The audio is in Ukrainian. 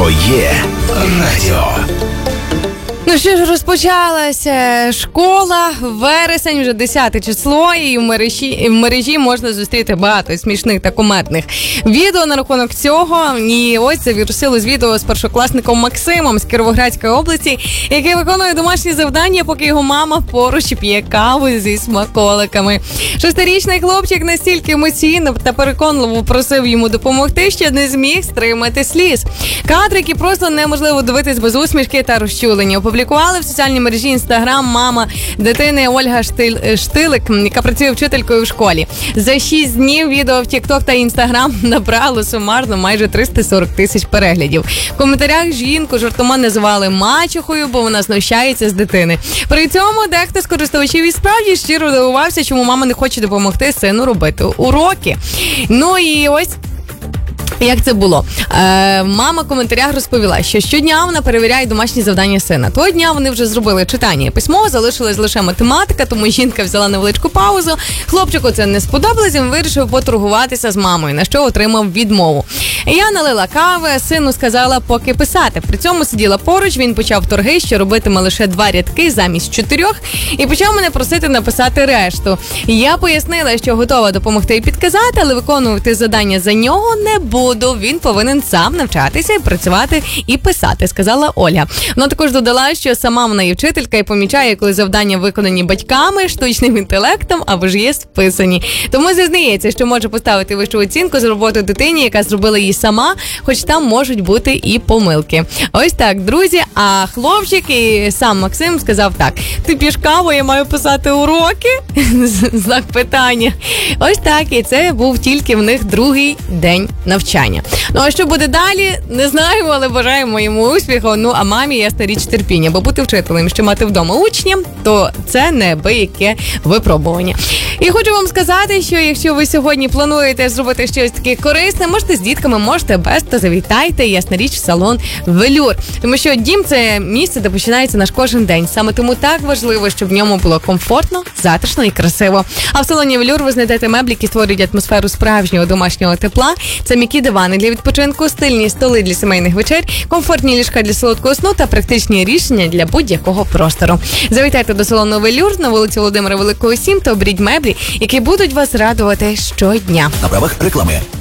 Своє радіо. Ну що ж, розпочалася школа, вересень, вже 10 число, і в мережі можна зустріти багато смішних та кумедних відео на рахунок цього. І ось завірусилось відео з першокласником Максимом з Кіровоградської області, який виконує домашні завдання, поки його мама поруч п'є каву зі смаколиками. 6-річний хлопчик настільки емоційно та переконливо просив йому допомогти, що не зміг стримати сліз. Кадри, які просто неможливо дивитись без усмішки та розчулення. Опублікували в соціальній мережі Інстаграм мама дитини Ольга Штилик, яка працює вчителькою в школі. За 6 днів відео в TikTok та Інстаграм набрало сумарно майже 340 тисяч переглядів. В коментарях жінку жартома називали мачухою, бо вона знущається з дитини. При цьому дехто з користувачів і справді щиро дивувався, чому мама не хоче допомогти сину робити уроки. Ну і ось як це було? Мама в коментарях розповіла, що щодня вона перевіряє домашні завдання сина. Того дня вони вже зробили читання і письмо, залишилась лише математика, тому жінка взяла невеличку паузу. Хлопчику це не сподобалось, він вирішив поторгуватися з мамою, на що отримав відмову. Я налила кави, сину сказала поки писати. При цьому сиділа поруч, він почав торги, що робитиме лише 2 рядки замість 4, і почав мене просити написати решту. Я пояснила, що готова допомогти і підказати, але виконувати завдання за нього не буду. Він повинен сам навчатися і працювати і писати, сказала Ольга. Вона також додала, що сама вона є вчителька і помічає, коли завдання виконані батьками, штучним інтелектом або ж є списані. Тому зізнається, що може поставити вищу оцінку за роботу дитині, яка зробила її сама, хоч там можуть бути і помилки. Ось так, друзі. А хлопчик і сам Максим сказав так: ти п'єш каву, я маю писати уроки? Знак питання. Ось так, і це був тільки в них другий день навчання. Ну, а що буде далі, не знаємо, але бажаємо йому успіху. Ну, а мамі ясна річ терпіння, бо бути вчителем, що мати вдома учням, то це неабияке випробування. І хочу вам сказати, що якщо ви сьогодні плануєте зробити щось таке корисне, можете з дітками, можете без, то завітайте, ясна річ, в салон «Велюр». Тому що дім – це місце, де починається наш кожен день. Саме тому так важливо, щоб в ньому було комфортно, затишно і красиво. А в салоні «Велюр» ви знайдете меблі, які створюють атмосферу справжнього домашнього тепла. Це м'які дивани для відпочинку, стильні столи для сімейних вечер, комфортні ліжка для солодкого сну та практичні рішення для будь-якого простору. Завітайте до салону «Велюр» на вулиці Володимира Великого, 7 та оберіть меблі, які будуть вас радувати щодня. На правах реклами.